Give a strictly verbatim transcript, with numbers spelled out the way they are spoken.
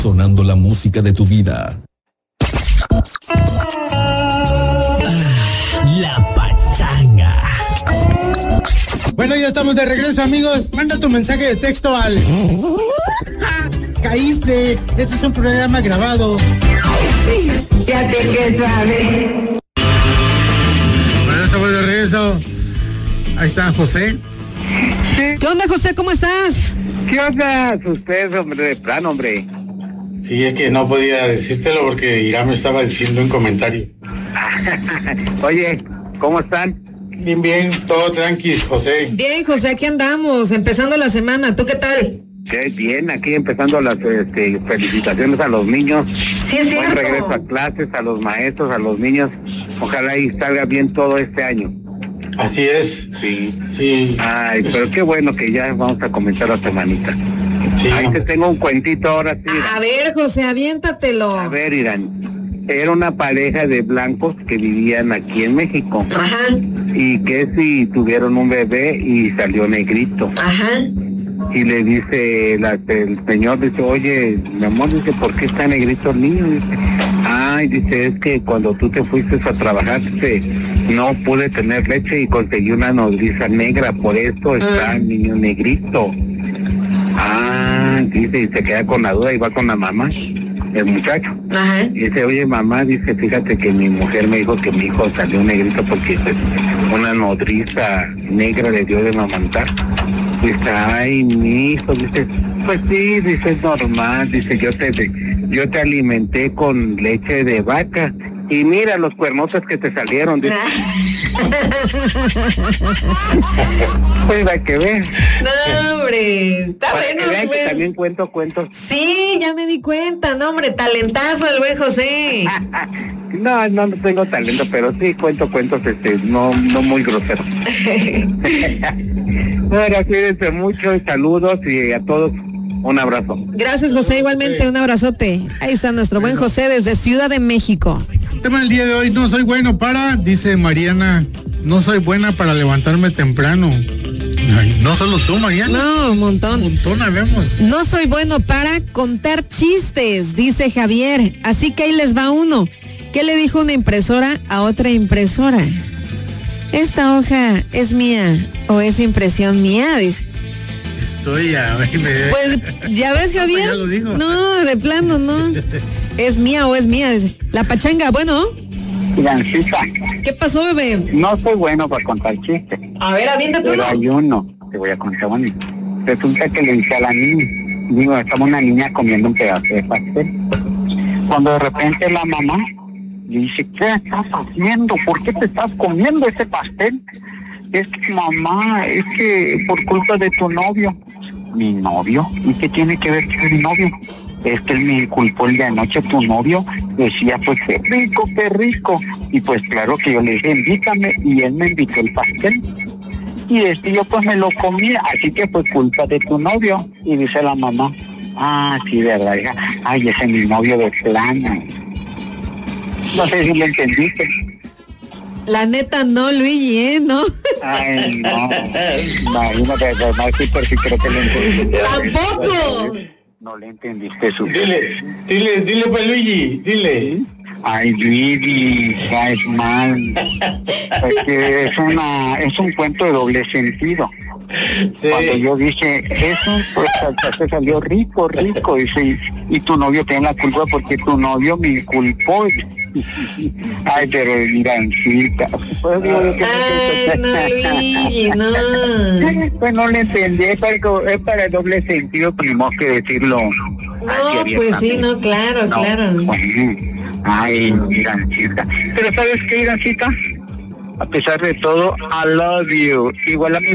Sonando la música de tu vida. La pachanga. Bueno, ya estamos de regreso, amigos. Manda tu mensaje de texto al... Caíste. Este es un programa grabado. Ya te que sabes. Bueno, estamos de regreso. Ahí está José. ¿Qué onda, José? ¿Cómo estás? ¿Qué onda? Usted, hombre, de plano, hombre. Sí, es que no podía decírtelo porque Irán me estaba diciendo en comentario. Oye, ¿cómo están? Bien, bien, todo tranqui, José. Bien, José, aquí andamos, empezando la semana. ¿Tú qué tal? Qué bien, aquí empezando las este, felicitaciones a los niños. Sí, es cierto. Buen regreso a clases, a los maestros, a los niños. Ojalá y salga bien todo este año. Así es. Sí. Sí. Ay, pero qué bueno que ya vamos a comenzar la semanita. Sí. Ahí te tengo un cuentito ahora sí. A ver, José, aviéntatelo. A ver, Irán. Era una pareja de blancos que vivían aquí en México. Ajá. Y que si tuvieron un bebé y salió negrito. Ajá. Y le dice la, el señor, dice, oye, mi amor, dice, ¿por qué está negrito el niño? Dice, ay, dice, es que cuando tú te fuiste a trabajar, dice, no pude tener leche y conseguí una nodriza negra, por eso está el niño negrito. Ah, dice, y se queda con la duda y va con la mamá, el muchacho. Ajá. Y dice, oye, mamá, dice, fíjate que mi mujer me dijo que mi hijo salió negrito porque pues, una nodriza negra le dio de mamantar. Dice, ay, mi hijo, dice, pues sí, dice, es normal, dice, yo te, yo te alimenté con leche de vaca y mira los cuernosos que te salieron, dice. Pues hay que ver. No, hombre, está Para bueno, que vean que güey. también cuento cuentos. Sí, ya me di cuenta, no, hombre, talentazo el buen José. No, no, no tengo talento, pero sí cuento cuentos, este, no, no muy groseros. Bueno, cuídense mucho y saludos y a todos un abrazo. Gracias, José, igualmente, un abrazote. Ahí está nuestro buen José desde Ciudad de México. El tema del día de hoy, no soy bueno para, dice Mariana, no soy buena para levantarme temprano. Ay, no solo tú, Mariana. No, un montón. Un montón, habemos. No soy bueno para contar chistes, dice Javier. Así que ahí les va uno. ¿Qué le dijo una impresora a otra impresora? ¿Esta hoja es mía o es impresión mía? Dice. Estoy a... Pues, ¿ya ves, Javier? Ya lo dijo. No, de plano, no. ¿Es mía o es mía? Dice. La pachanga, bueno. Irancita, ¿Qué pasó, bebé? no soy bueno para contar chistes, A ver, aviéntate pero uno. hay uno, te voy a contar uno. Resulta que le dice a la niña, digo, estaba una niña comiendo un pedazo de pastel. Cuando de repente la mamá le dice, ¿qué estás haciendo? ¿Por qué te estás comiendo ese pastel? Es que mamá, es que por culpa de tu novio. ¿Mi novio? ¿Y qué tiene que ver con mi novio? Es que él me inculpó el día de anoche, tu novio decía, pues qué rico, qué rico. Y pues claro que yo le dije, invítame, y él me invitó el pastel. Y este yo pues me lo comí, así que fue culpa de tu novio. Y dice la mamá, ah, sí, verdad, hija. Ay, ese es mi novio de plano. No sé si lo entendiste. La neta no, Luigi, ¿eh? No. Ay, no. Imagínate, además sí, pero sí creo que lo entendiste. ¡Tampoco! No le entendiste su... Dile, dile, dile pues Luigi, dile. Ay, Luigi, ya es mal. Es que es una, es un cuento de doble sentido. Sí. Cuando yo dije, eso, pues se salió rico, rico, dice, y, y tu novio tiene la culpa porque tu novio me inculpó. Ay, pero Irancita. Pues, digo, yo que Ay, no, Luigi, no. pues no le entendí, es para, es para el doble sentido, tenemos que decirlo. No, pues sí, no, claro, No, claro. pues, ay, Irancita. Pero ¿sabes qué, Irancita? A pesar de todo, I love you. Igual a mi